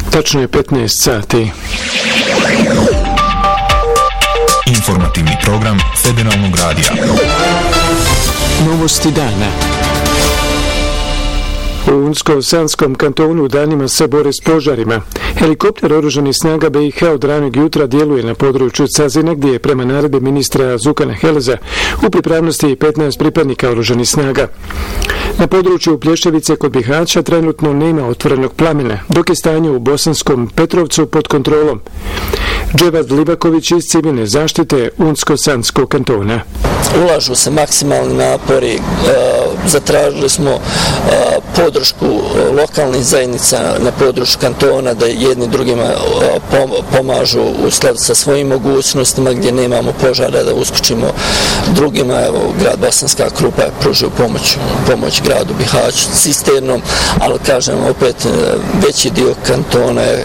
Tačno je 15 sati. Informativni program Federalnog radija. Novosti dana. U Unsko-Sanskom kantonu danima se bore s požarima. Helikopter oružanih snaga BiH od ranog jutra djeluje na području Cazine, gdje je prema naredbi ministra Zukana Heleza u pripravnosti 15 pripadnika oružanih snaga. Na području Plješćevice kod Bihaća trenutno nema otvorenog plamena, dok je stanje u Bosanskom Petrovcu pod kontrolom. Dževad Livaković iz civilne zaštite Unsko-Sanskog kantona. Ulažu se maksimalni napori, zatražili smo podršku lokalnih zajednica na području kantona da jedni drugima pomažu u skladu sa svojim mogućnostima, gdje nemamo požara da uskočimo drugima. Evo, grad Bosanska Krupa je pružio pomoć gradu Bihaću cisternom, ali kažem opet veći dio kantona je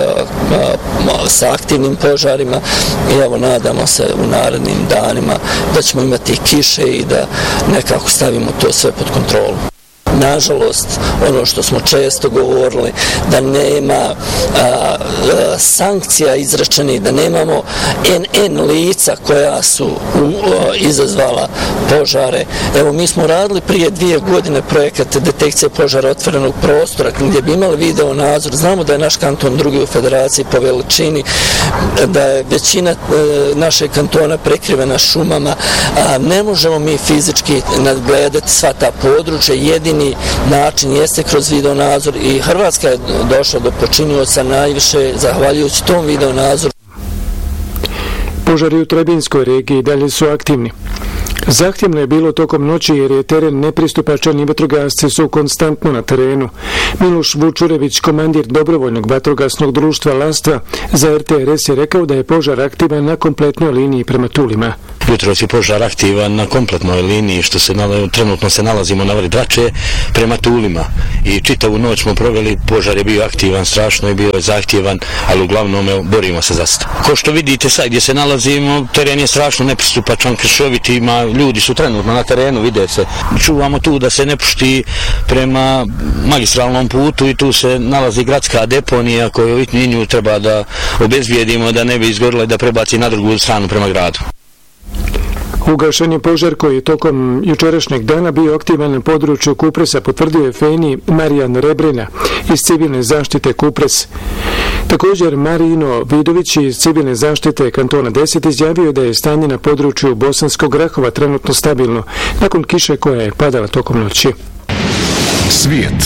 sa aktivnim požarima i evo nadamo se u narednim danima da ćemo imati kiše i da nekako stavimo to sve pod kontrolu. Nažalost, ono što smo često govorili, da nema sankcija izrečenih, da nemamo NN lica koja su izazvala požare. Evo, mi smo radili prije 2 godine projekat detekcije požara otvorenog prostora, gdje bi imali video nadzor. Znamo da je naš kanton drugi u federaciji po veličini, da je većina našeg kantona prekrivena šumama. Ne možemo mi fizički nadgledati sva ta područja. Jedini način jeste kroz video nadzor i Hrvatska je došla do počinioca najviše zahvaljujući tom video nadzoru. Požari u Trebinskoj regiji dalje su aktivni. Zahtjevno je bilo tokom noći jer je teren nepristupačan i vatrogasci su konstantno na terenu. Miloš Vučurević, komandir dobrovoljnog vatrogasnog društva Lastva, za RTRS je rekao da je požar aktivan na kompletnoj liniji prema Tulima. Jutros je požar aktivan na kompletnoj liniji, što se trenutno se nalazimo na Vrače prema Tulima i čitavu noć smo proveli. Požar je bio aktivan, strašno je bio zahtjevan, ali uglavnom borimo se za to. Ko što vidite sad gdje se nalazimo, teren je strašno nepristupačan, kršovit, ljudi su trenutno na terenu, vide se. Čuvamo tu da se ne pušti prema magistralnom putu i tu se nalazi gradska deponija koju nju treba da obezbijedimo da ne bi izgorila i da prebaci na drugu stranu prema gradu. Ugašen je požar koji je tokom jučerašnjeg dana bio aktivan na području Kupresa, potvrdio je Feni Marijan Rebrina iz civilne zaštite Kupres. Također Marino Vidović iz civilne zaštite kantona 10 izjavio da je stanje na području Bosanskog Grahova trenutno stabilno nakon kiše koja je padala tokom noći. Svijet.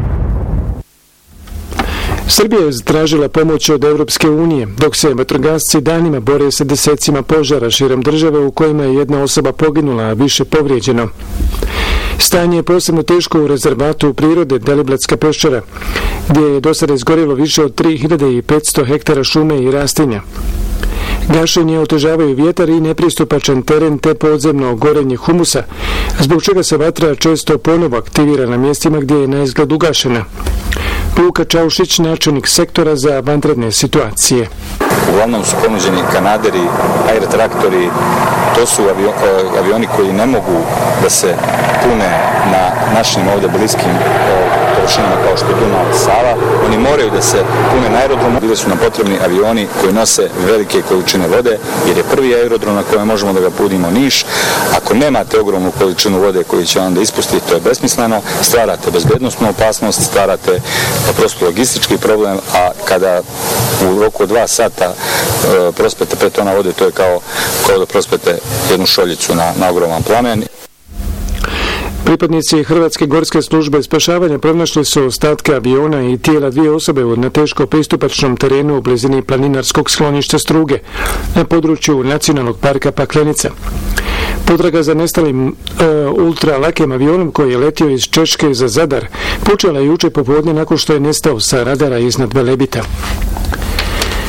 Srbija je zatražila pomoć od Evropske unije, dok se vatrogasci danima bore sa desecima požara širom države u kojima je jedna osoba poginula, a više povrijeđeno. Stanje je posebno teško u rezervatu prirode Deliblatska peščara, gdje je do sada izgorilo više od 3500 hektara šume i rastinja. Gašenje otežavaju vjetar i nepristupačan teren te podzemno gorenje humusa, zbog čega se vatra često ponovo aktivira na mjestima gdje je na izgled ugašena. Luka Čaušić, načelnik sektora za vanredne situacije. Uglavnom su ponuđeni kanaderi, aerotraktori, to su avioni koji ne mogu da se pune na našim ovdje bliskim površinama kao što je Dunav, Sava. Oni moraju da se pune na aerodromu. Bili su nam potrebni avioni koji nose velike količine vode, jer je prvi aerodrom na kojem možemo da ga punimo Niš. Ako nemate ogromnu količinu vode koju će onda ispustiti, to je besmisleno, stvarate bezbednosnu opasnost, stvarate prosto logistički problem, a kada u roku od 2 sata prospete 5 tona vode, to je kao da prospete jednu šoljicu na ogroman plamen. Pripadnici Hrvatske gorske službe spašavanja pronašli su ostatke aviona i tijela 2 osobe na teško pristupačnom terenu u blizini planinarskog skloništa Struge na području Nacionalnog parka Paklenica. Potraga za nestalim ultralakim avionom koji je letio iz Češke za Zadar počela je jučer popodne nakon što je nestao sa radara iznad Velebita.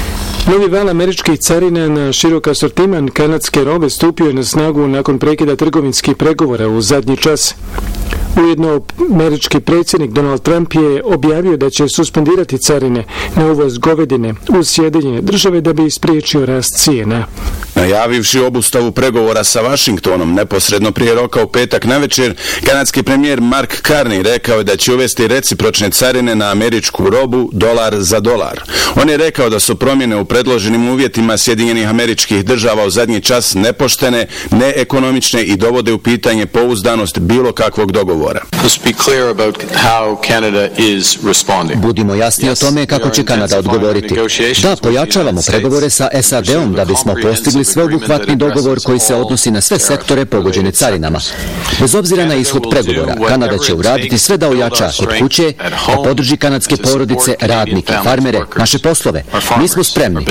Novi val američkih carina na širok asortiman kanadske robe stupio je na snagu nakon prekida trgovinskih pregovora u zadnji čas. Ujedno, američki predsjednik Donald Trump je objavio da će suspendirati carine na uvoz govedine u Sjedinjene Države da bi spriječio rast cijena. Najavivši obustavu pregovora sa Vašingtonom neposredno prije roka u petak navečer, kanadski premijer Mark Carney rekao je da će uvesti recipročne carine na američku robu dolar za dolar. On je rekao da su promjene u predloženim uvjetima Sjedinjenih Američkih Država u zadnji čas nepoštene, neekonomične i dovode u pitanje pouzdanost bilo kakvog dogovora. Budimo jasni o tome kako će Kanada odgovoriti. Da, pojačavamo pregovore sa SAD-om da bismo postigli sveobuhvatni dogovor koji se odnosi na sve sektore pogođene carinama. Bez obzira na ishod pregovora, Kanada će uraditi sve da ojača kod kuće, da podrži kanadske porodice, radnike, farmere, naše poslove. Mi smo spremni.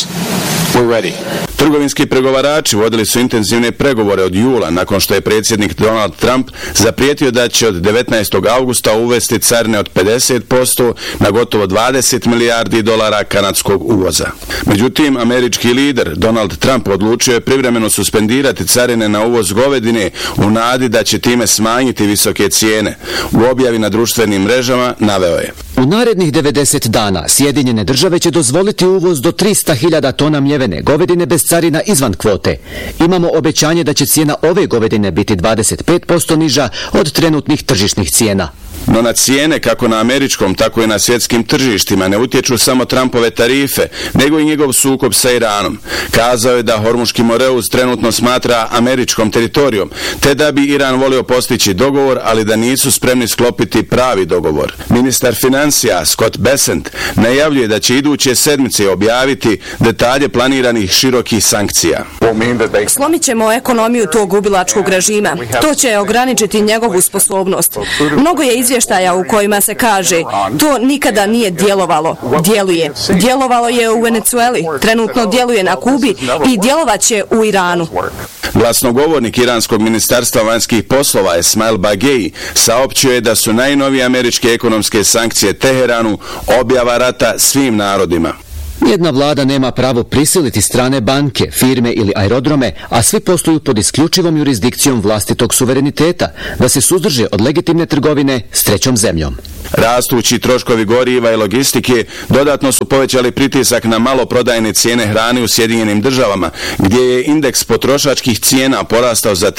Trgovinski pregovarači vodili su intenzivne pregovore od jula nakon što je predsjednik Donald Trump zaprijetio da će od 19. augusta uvesti carine od 50% na gotovo 20 milijardi dolara kanadskog uvoza. Međutim, američki lider Donald Trump odlučio je privremeno suspendirati carine na uvoz govedine u nadi da će time smanjiti visoke cijene. U objavi na društvenim mrežama naveo je: U narednih 90 dana Sjedinjene Države će dozvoliti uvoz do 300.000 tona mljevene govedine bez carina izvan kvote. Imamo obećanje da će cijena ove govedine biti 25% niža od trenutnih tržišnih cijena. No na cijene kako na američkom, tako i na svjetskim tržištima ne utječu samo Trumpove tarife, nego i njegov sukob sa Iranom. Kazao je da Hormuški Moreuz trenutno smatra američkom teritorijom, te da bi Iran volio postići dogovor, ali da nisu spremni sklopiti pravi dogovor. Ministar financija Scott Bessent najavljuje da će iduće sedmice objaviti detalje planiranih širokih sankcija. Slomit ćemo ekonomiju tog ubilačkog režima. To će ograničiti njegovu sposobnost. Mnogo je izvještaja u kojima se kaže to nikada nije djelovalo. Djeluje. Djelovalo je u Venezueli, trenutno djeluje na Kubi i djelovaće u Iranu. Glasnogovornik iranskog ministarstva vanjskih poslova Esmail Bagei saopćio je da su najnovije američke ekonomske sankcije Teheranu objava rata svim narodima. Nijedna vlada nema pravo prisiliti strane banke, firme ili aerodrome, a svi posluju pod isključivom jurisdikcijom vlastitog suvereniteta, da se suzdrže od legitimne trgovine s trećom zemljom. Rastući troškovi goriva i logistike dodatno su povećali pritisak na maloprodajne cijene hrane u Sjedinjenim Državama, gdje je indeks potrošačkih cijena porastao za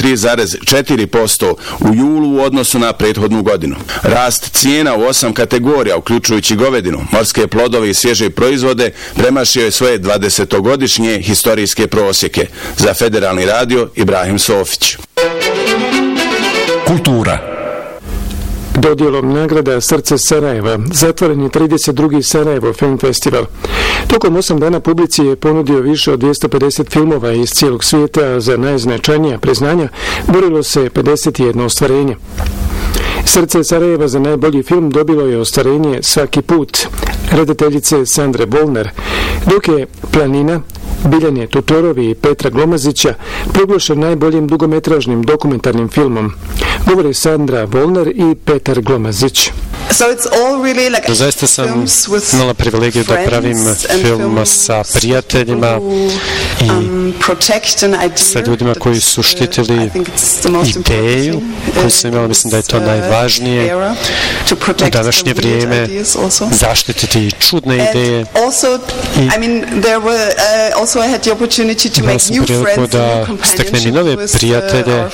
3,4% u julu u odnosu na prethodnu godinu. Rast cijena u 8 kategorija, uključujući govedinu, morske plodove i svježe proizvode, premašio je svoje 20-godišnje historijske prosjeke. Za Federalni radio, Ibrahim Sofić. Kultura. Dodjelom nagrada Srce Sarajeva zatvoren je 32. Sarajevo Film Festival. Tokom 8 dana publici je ponudio više od 250 filmova iz cijelog svijeta. Za najznačajnija priznanja borilo se 51 ostvarenje. Srce Sarajeva za najbolji film dobilo je ostvarenje Svaki put redateljice Sandre Bolnar, dok je Planina Biljane Tutorovi i Petra Glomazića proglašen najboljim dugometražnim dokumentarnim filmom. Govore Sandra Bolnar i Petar Glomazić. Zaista sam imala privilegiju da pravim film sa prijateljima i sa ljudima koji su štitili ideju koju sam imala. Mislim da je to najvažnije u današnje vrijeme, zaštititi čudne ideje. I imala sam priliku da steknem i nove prijatelje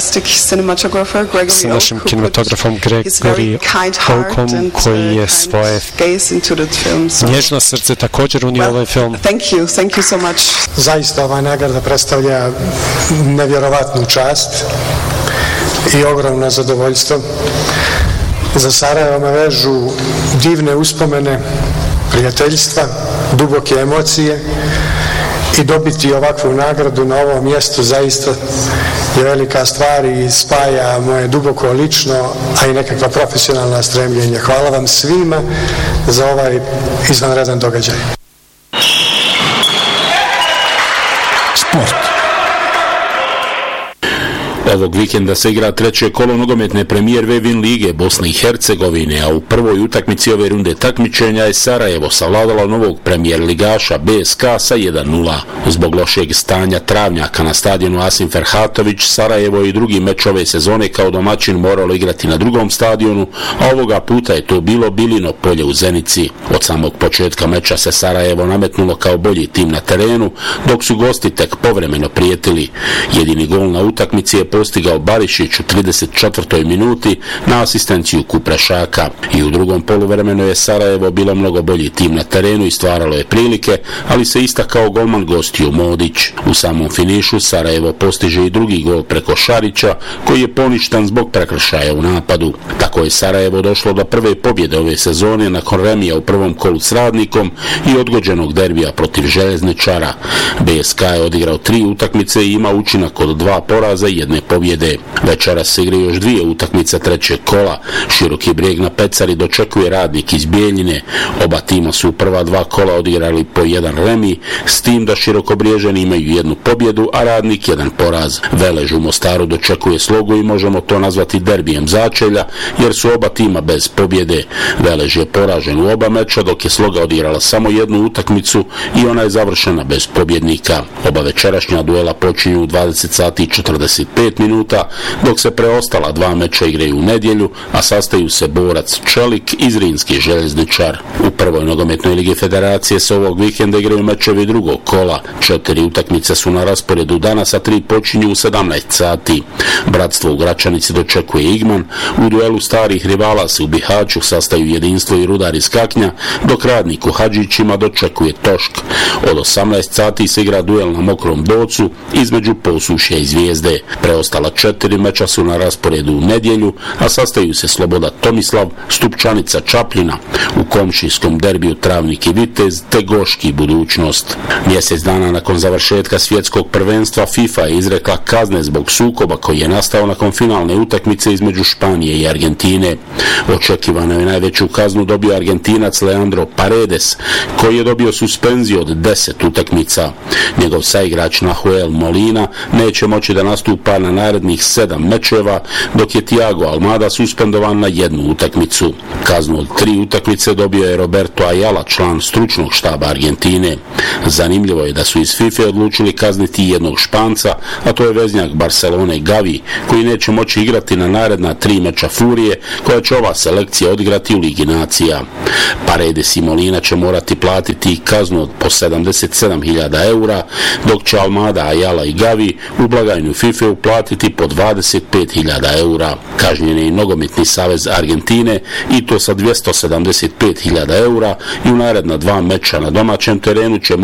sa našim kinematografom Gregory Holcomb, koji je svoje nježno srce također unio ovaj film. Zaista ova nagrada predstavlja nevjerovatnu čast i ogromno zadovoljstvo. Za Sarajevo me vežu divne uspomene, prijateljstva, duboke emocije i dobiti ovakvu nagradu na ovom mjestu zaista je velika stvar i spaja moje duboko lično, a i nekakva profesionalna stremljenja. Hvala vam svima za ovaj izvanredan događaj. Sport. Ovog vikenda se igra treće kolo nogometne premijer Vevin lige Bosne i Hercegovine, a u prvoj utakmici ove runde takmičenja je Sarajevo savladalo novog premijer ligaša BSK sa 1:0. Zbog lošeg stanja travnjaka na stadionu Asim Ferhatović, Sarajevo i drugi meč ove sezone kao domaćin moralo igrati na drugom stadionu, a ovoga puta je to bilo Bilino polje u Zenici. Od samog početka meča se Sarajevo nametnulo kao bolji tim na terenu, dok su gosti tek povremeno prijetili. Jedini gol na utakmici je postigao Barišić u 34. minuti na asistenciju Kuprešaka. I u drugom poluvremenu je Sarajevo bilo mnogo bolji tim na terenu i stvaralo je prilike, ali se istakao golman gostiju Modić. U samom finišu Sarajevo postiže i drugi gol preko Šarića, koji je poništen zbog prekršaja u napadu. Tako je Sarajevo došlo do prve pobjede ove sezone nakon remija u prvom kolu s Radnikom i odgođenog derbija protiv Željezničara. BSK je odigrao 3 utakmice i ima učinak od 2 poraza i 1 pobjede. Večeras se igraju još 2 utakmice trećeg kola. Široki Brijeg na Pecari dočekuje Radnik iz Bijeljine. Oba tima su u prva 2 kola odigrali po 1 remi, s tim da Širokobriježani imaju 1 pobjedu, a Radnik 1 poraz. Velež u Mostaru dočekuje Slogu i možemo to nazvati derbijem začelja, jer su oba tima bez pobjede. Velež je poražen u oba meča, dok je Sloga odigrala samo 1 utakmicu i ona je završena bez pobjednika. Oba večerašnja duela počinju u 20 sati i 45 minuta, dok se preostala 2 meča igraju u nedjelju, a sastaju se Borac Čelik i Zrinski Željezničar. U prvoj nogometnoj ligi Federacije se ovog vikenda igraju mečevi drugog kola. 4 utakmice su na rasporedu danas, a 3 počinju u 17 sati. Bratstvo u Gračanici dočekuje Igman, u duelu starih rivala se u Bihaću sastaju Jedinstvo i Rudar iz Kaknja, dok Radnik u Hadžićima dočekuje Tošk. Od 18 sati se igra duel na Mokrom Bocu između Posušja i Zvijezde. Preostala 4 meča su na rasporedu u nedjelju, a sastaju se Sloboda Tomislav, Stupčanica Čapljina, u komšijskom derbiju Travnik i Vitez te Goški Budućnost. Mjesec dana nakon završetka svjetskog prvenstva FIFA je izrekla kazne zbog sukoba koji je nastao nakon finalne utakmice između Španije i Argentine. Očekivano je najveću kaznu dobio Argentinac Leandro Paredes, koji je dobio suspenziju od 10 utakmica. Njegov saigrač Nahuel Molina neće moći da nastupa na narednih 7 mečeva, dok je Thiago Almada suspendovan na 1 utakmicu. Kaznu od 3 utakmice dobio je Roberto Ayala, član stručnog štaba Argentine. Zanimljivo je da su iz FIFA odlučili kazniti jednog Španca, a to je veznjak Barcelone Gavi, koji neće moći igrati na naredna 3 meča Furije, koja će ova selekcija odigrati u Ligi nacija. Paredes i Molina će morati platiti kaznu od po 77.000 eura, dok će Almada, Ayala i Gavi u blagajnu FIFA uplatiti po 25.000 eura. Kažnjen je i Nogometni savez Argentine, i to sa 275.000 eura, i u naredna 2 meča na domaćem terenu će